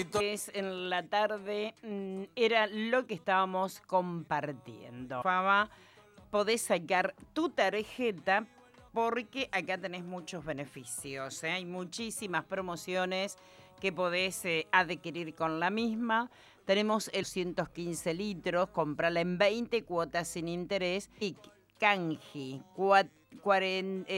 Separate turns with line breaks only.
En la tarde era lo que estábamos compartiendo. Faba, podés sacar tu tarjeta porque acá tenés muchos beneficios, ¿eh? Hay muchísimas promociones que podés adquirir con la misma. Tenemos el 115 litros, comprala en 20 cuotas sin interés y canji,